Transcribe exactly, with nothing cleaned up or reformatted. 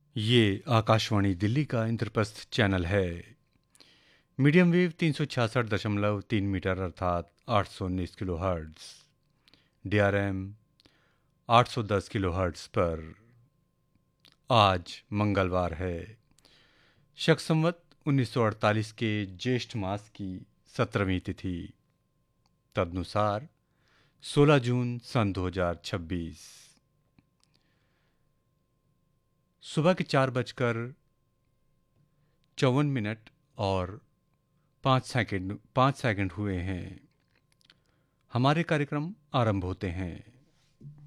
ये आकाशवाणी दिल्ली का इंद्रप्रस्थ चैनल है। मीडियम वेव तीन सौ छियासठ दशमलव तीन मीटर अर्थात आठ सौ उन्नीस kilo hertz, D R M आठ सौ दस किलो हर्ट्ज़ पर। आज मंगलवार है, शक संवत उन्नीस सौ अड़तालीस के ज्येष्ठ मास की सत्रहवीं तिथि, तदनुसार सोलह जून सन दो हज़ार छब्बीस। सुबह के चार बजकर चौवन मिनट और पाँच सेकंड पाँच सेकंड हुए हैं। हमारे कार्यक्रम आरंभ होते हैं।